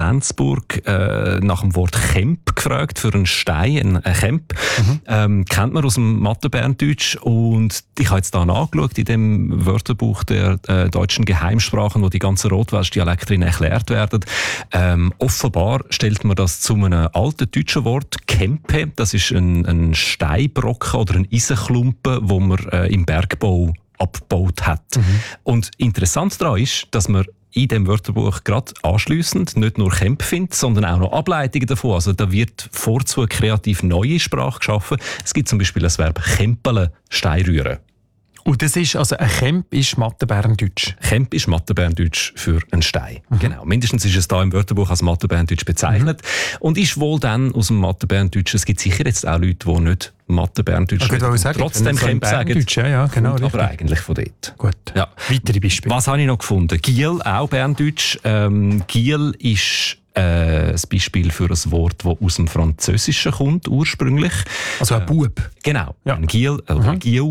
Lenzburg nach dem Wort Kemp gefragt für einen Stein, ein Kemp. Kennt man aus dem Mathe-Berndeutsch. Und ich habe jetzt da nachgeschaut in dem Wörterbuch der deutschen Geheimsprachen, wo die ganzen Rotwelsch-Dialekte drin erklärt werden. Offenbar stellt man das zu einem alten deutschen Wort, Kempe. Das ist ein Steinbrocken oder ein Eisenklumpen, wo man im Bergbau abgebaut hat. Und interessant daran ist, dass man in dem Wörterbuch gerade anschliessend nicht nur Kemp findet, sondern auch noch Ableitungen davon. Also da wird vorzu kreativ neue Sprache geschaffen. Es gibt zum Beispiel das Verb Kempele, Stein rühren. Und das ist, also ein Kemp ist Mathe-Berndeutsch? Kemp ist Mathe-Berndeutsch für einen Stein. Genau. Mindestens ist es da im Wörterbuch als Mathe-Berndeutsch bezeichnet. Und ist wohl dann aus dem Mathe-Berndeutsch, es gibt sicher jetzt auch Leute, die nicht Mathe-Berndeutsch trotzdem Kemp sagen. Ja, genau, aber eigentlich von dort. Gut. Ja. Weitere Beispiele. Was habe ich noch gefunden? Giel, auch Berndeutsch. Giel ist das Beispiel für ein Wort, das aus dem Französischen kommt, ursprünglich. Also ein Bub. Genau. Ja. Ein Giel oder Giel.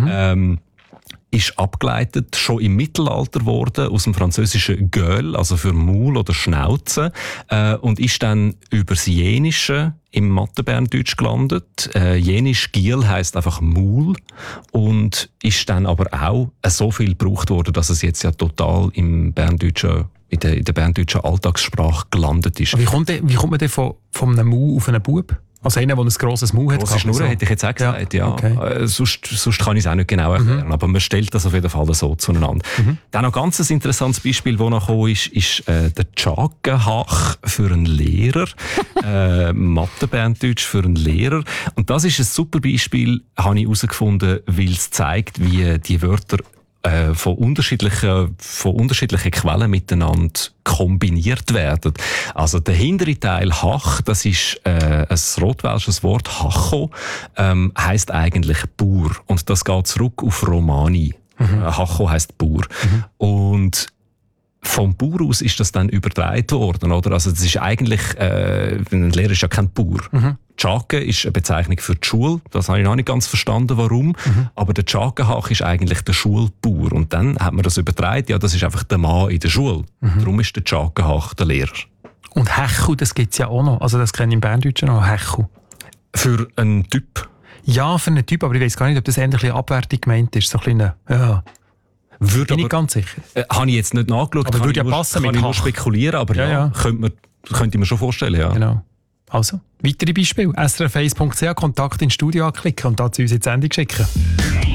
Ist abgeleitet, schon im Mittelalter worden, aus dem französischen Gueule, also für Maul oder Schnauze, und ist dann über das Jenische im Mathe-Berndeutsch gelandet. Jenisch Giel heisst einfach Maul und ist dann aber auch so viel gebraucht worden, dass es jetzt ja total im Berndeutschen, in der berndeutschen Alltagssprache gelandet ist. Wie kommt man denn von einem Maul auf einen Bub? Also einer, der ein grosses Maul hat. Grosse Schnurren, hätte ich jetzt auch gesagt, ja. Okay. Sonst kann ich es auch nicht genau erklären, aber man stellt das auf jeden Fall so zueinander. Dann noch ein ganz interessantes Beispiel, das noch gekommen ist der Tschagenhach für einen Lehrer. Mathe-Berndeutsch für einen Lehrer. Und das ist ein super Beispiel, habe ich herausgefunden, weil es zeigt, wie die Wörter von unterschiedlichen Quellen miteinander kombiniert werden. Also der hintere Teil Hach, das ist ein rotwelsches Wort, Hacho, heisst eigentlich Bauer. Und das geht zurück auf Romani. Hacho heisst Bauer. Und vom Bauer aus ist das dann übertragen worden, oder? Also das ist eigentlich, ein Lehrer ist ja kein Bauer. Tschake ist eine Bezeichnung für die Schule. Das habe ich noch nicht ganz verstanden, warum. Aber der Tschagenhach ist eigentlich der Schulbauer. Und dann hat man das übertragen, ja, das ist einfach der Mann in der Schule. Darum ist der Tschagenhach der Lehrer. Und Hechu, das gibt es ja auch noch. Also das kenne ich im Berndeutschen noch, Hechu. Für einen Typ? Ja, für einen Typ, aber ich weiß gar nicht, ob das ähnlich eine Abwertung gemeint ist. So ein ja. Bin ich ganz sicher. Habe ich jetzt nicht nachgeschaut. Aber würde ja passen mit Kann ich nur spekulieren, aber ja. Könnte ich mir schon vorstellen, ja. Genau. Also, weitere Beispiele. srf1.ch, Kontakt ins Studio anklicken und dazu uns in die Sendung schicken.